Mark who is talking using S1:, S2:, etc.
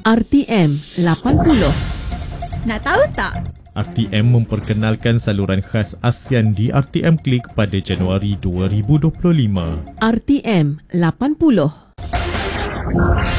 S1: RTM 80.
S2: Nak tahu tak?
S3: RTM memperkenalkan saluran khas ASEAN di RTM Klik pada Januari 2025.
S1: RTM 80.